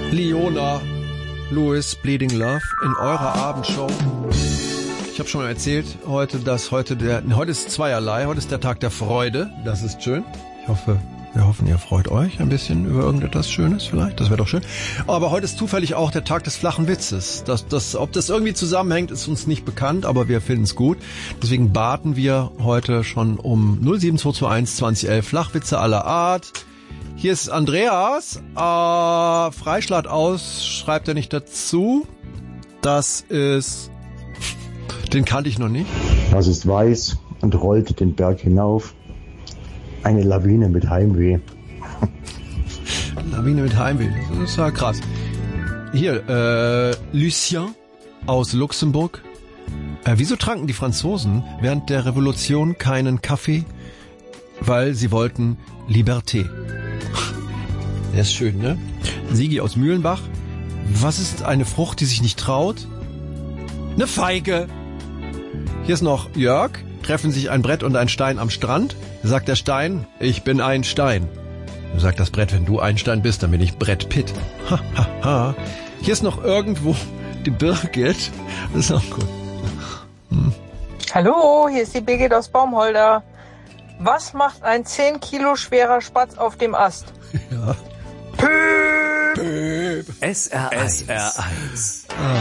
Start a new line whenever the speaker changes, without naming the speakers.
Leona Lewis, Bleeding Love in eurer Abendshow. Ich habe schon mal erzählt, heute ist zweierlei. Heute ist der Tag der Freude. Das ist schön. Wir hoffen, ihr freut euch ein bisschen über irgendetwas Schönes vielleicht. Das wäre doch schön. Aber heute ist zufällig auch der Tag des flachen Witzes. Ob das irgendwie zusammenhängt, ist uns nicht bekannt, aber wir finden es gut. Deswegen baten wir heute schon um 07221 2011 Flachwitze aller Art. Hier ist Andreas. Freischlag aus, schreibt er nicht dazu. Das ist... Den kannte ich noch nicht.
Was ist weiß und rollt den Berg hinauf? Eine Lawine mit Heimweh.
Lawine mit Heimweh, das ist ja krass. Hier, Lucien aus Luxemburg. Wieso tranken die Franzosen während der Revolution keinen Kaffee? Weil sie wollten Liberté. Der ist schön, ne? Sigi aus Mühlenbach. Was ist eine Frucht, die sich nicht traut? Eine Feige. Hier ist noch Jörg. Treffen sich ein Brett und ein Stein am Strand. Sagt der Stein, ich bin ein Stein. Sagt das Brett, wenn du ein Stein bist, dann bin ich Brett Pitt. Ha, ha, ha. Hier ist noch irgendwo die Birgit. Das ist auch gut.
Hallo, hier ist die Birgit aus Baumholder. Was macht ein 10 Kilo schwerer Spatz auf dem Ast?
Ja.
Püp.
Püp.
SR1.